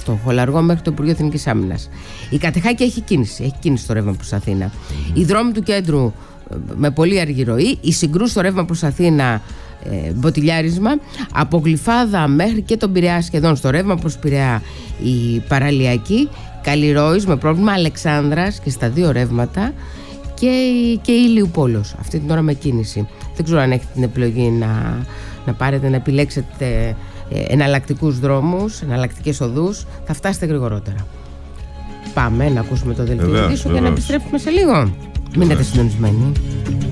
Άστοχο, Λαργό μέχρι το Υπουργείο Εθνικής Άμυνας. Η Κατεχάκη έχει κίνηση στο ρεύμα προς Αθήνα. Οι δρόμοι του κέντρου με πολύ αργή ροή, η Συγκρού στο ρεύμα προς Αθήνα, μποτιλιάρισμα, από Γλυφάδα μέχρι και τον Πειραιά σχεδόν στο ρεύμα προς Πειραιά η παραλιακή, Καλλιρόης με πρόβλημα, Αλεξάνδρας και στα δύο ρεύματα και Ήλιου Πόλος αυτή την ώρα με κίνηση. Δεν ξέρω αν έχετε την επιλογή να πάρετε, να επιλέξετε εναλλακτικούς δρόμους, εναλλακτικές οδούς, θα φτάσετε γρηγορότερα. Πάμε να ακούσουμε το δελτίο ειδήσεων και να επιστρέψουμε σε λίγο. Μείνετε συντονισμένοι.